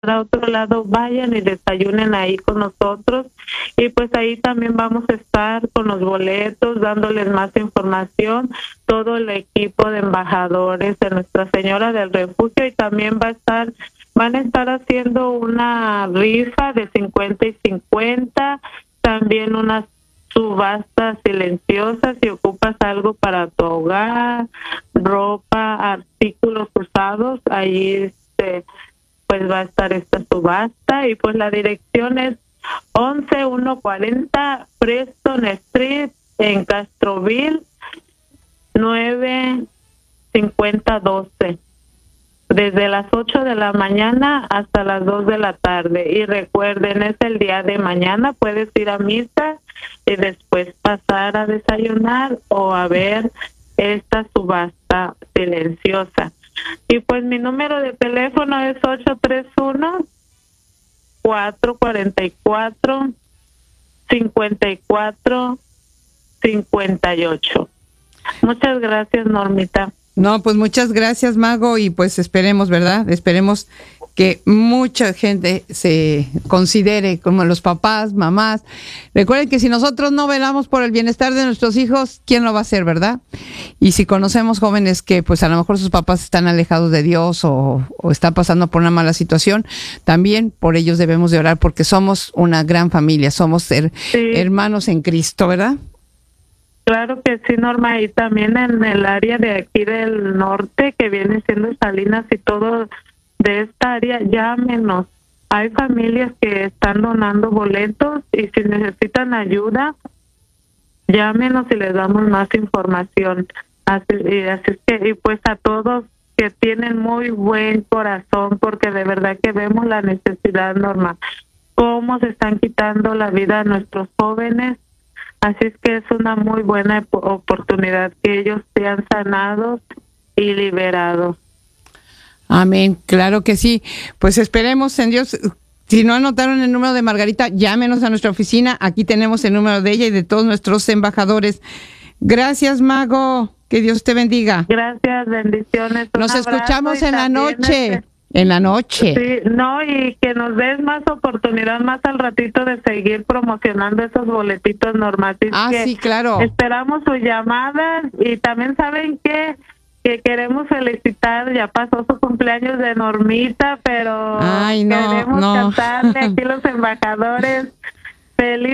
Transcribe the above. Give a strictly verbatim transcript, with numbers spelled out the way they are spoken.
a otro lado, vayan y desayunen ahí con nosotros. Y pues ahí también vamos a estar con los boletos, dándoles más información, todo el equipo de embajadores de Nuestra Señora del Refugio, y también va a estar, van a estar haciendo una rifa de cincuenta y cincuenta, también unas subastas silenciosas si ocupas algo para tu hogar, ropa, artículos usados, ahí este, pues va a estar esta subasta. Y pues la dirección es once ciento cuarenta Preston Street en Castroville, nueve cincuenta doce, desde las ocho de la mañana hasta las dos de la tarde. Y recuerden, es el día de mañana, puedes ir a misa y después pasar a desayunar o a ver esta subasta silenciosa. Y pues mi número de teléfono es ocho tres uno, cuatro cuatro cuatro, cinco cuatro cinco ocho. Muchas gracias, Normita. No, pues muchas gracias, Mago, y pues esperemos, ¿verdad? Esperemos que mucha gente se considere como los papás, mamás. Recuerden que si nosotros no velamos por el bienestar de nuestros hijos, ¿quién lo va a hacer, verdad? Y si conocemos jóvenes que pues a lo mejor sus papás están alejados de Dios o, o están pasando por una mala situación, también por ellos debemos de orar, porque somos una gran familia, somos her- Sí. hermanos en Cristo, ¿verdad? Claro que sí, Norma, y también en el área de aquí del norte, que viene siendo Salinas y todo de esta área, llámenos. Hay familias que están donando boletos y si necesitan ayuda, llámenos y les damos más información. Así, y así es que, y pues a todos que tienen muy buen corazón, porque de verdad que vemos la necesidad, Norma, cómo se están quitando la vida a nuestros jóvenes. Así es que es una muy buena oportunidad que ellos sean sanados y liberados. Amén, claro que sí. Pues esperemos en Dios. Si no anotaron el número de Margarita, llámenos a nuestra oficina. Aquí tenemos el número de ella y de todos nuestros embajadores. Gracias, Mago. Que Dios te bendiga. Gracias, bendiciones. Un Nos abrazo escuchamos y en la también, noche. este, En la noche. Sí, no, y que nos des más oportunidad más al ratito de seguir promocionando esos boletitos normativos. Ah, que sí, claro. Esperamos sus llamadas y también saben que que queremos felicitar, ya pasó su cumpleaños de Normita, pero Ay, no, queremos no. cantarle aquí los embajadores. Feliz